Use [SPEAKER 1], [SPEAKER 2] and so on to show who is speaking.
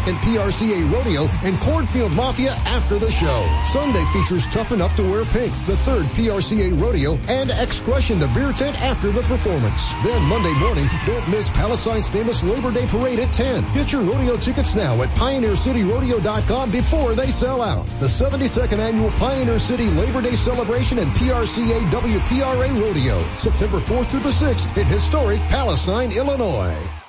[SPEAKER 1] second PRCA Rodeo and Cornfield Mafia after the show. Sunday features Tough Enough to Wear Pink, the third PRCA Rodeo, and X-Crush in the beer tent after the performance. Then Monday morning, don't miss Palestine's famous Labor Day Parade at 10. Get your rodeo tickets now at PioneerCityRodeo.com before they sell out. The 72nd Annual Pioneer City Labor Day Celebration and PRCA WPRA Rodeo, September 4th through the 6th in historic Palestine, Illinois.